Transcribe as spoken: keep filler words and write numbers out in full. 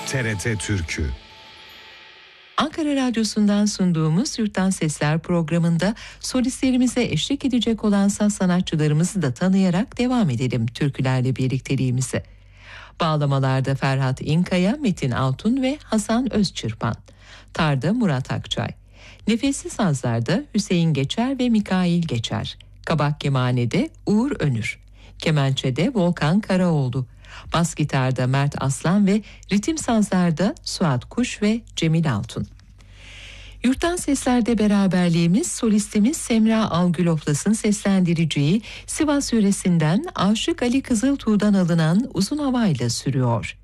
T R T Türkü. Ankara Radyosu'ndan sunduğumuz Yurttan Sesler programında solistlerimize eşlik edecek olan saz sanatçılarımızı da tanıyarak devam edelim türkülerle birlikteliğimize. Bağlamalarda Ferhat İnkaya, Metin Altun ve Hasan Özçırpan. Tarda Murat Akçay. Nefesli sazlarda Hüseyin Geçer ve Mikail Geçer. Kabak kemanede Uğur Önür. Kemençede Volkan Karaoğlu. Bas gitarda Mert Aslan ve ritim sazlarda Suat Kuş ve Cemil Altun. Yurttan Sesler'de beraberliğimiz solistimiz Semra Algüloflas'ın seslendireceği Sivas yöresinden Aşık Ali Kızıltuğ'dan alınan Uzun Hava'yla sürüyor.